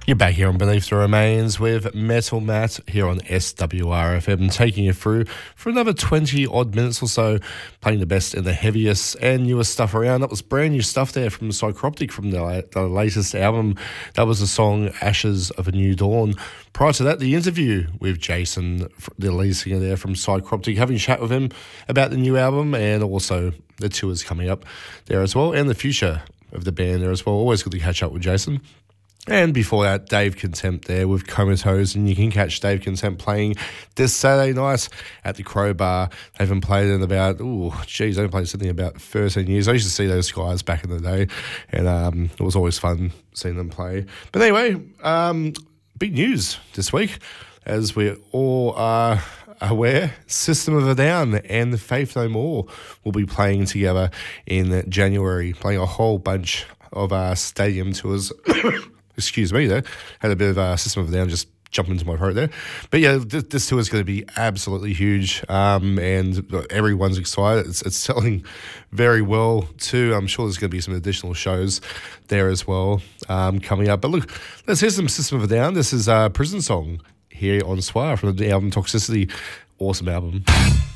You're back here on Beneath the Remains with Metal Matt here on SWRFM, taking you through for another 20 odd minutes or so, playing the best and the heaviest and newest stuff around. That was brand new stuff there from Psychroptic from the latest album. That was the song Ashes of a New Dawn. Prior to that, the interview with Jason, the lead singer there from Psychroptic, having a chat with him about the new album and also the tours coming up there as well, and the future of the band there as well. Always good to catch up with Jason. And before that, Dave Contempt there with Comatose, and you can catch Dave Contempt playing this Saturday night at the Crowbar. They haven't played in about, they haven't played something about 13 years. I used to see those guys back in the day, and it was always fun seeing them play. But anyway, big news this week, as we all are aware, System of a Down and Faith No More will be playing together in January, playing a whole bunch of stadium tours. Excuse me there. Had a bit of System of a Down just jump into my throat there. But yeah, this tour is going to be absolutely huge, and everyone's excited. It's selling very well too. I'm sure there's going to be some additional shows there as well coming up. But look, let's hear some System of a Down. This is Prison Song here on Swire from the album Toxicity. Awesome album.